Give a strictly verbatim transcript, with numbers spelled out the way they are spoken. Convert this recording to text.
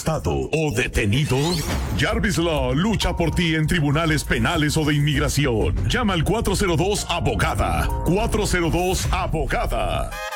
arrestado o detenido? Jarvis Law lucha por ti en tribunales penales o de inmigración. Llama al cuatro cero dos abogada. cuatro cero dos abogada.